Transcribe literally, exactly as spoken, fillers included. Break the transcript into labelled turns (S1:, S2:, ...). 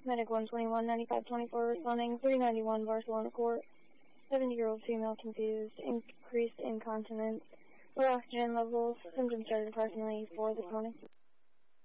S1: Medic one twenty-one, ninety-five twenty-four responding, three ninety-one Barcelona Court. seventy-year-old female confused, increased incontinence, low oxygen levels, symptoms started approximately four this morning.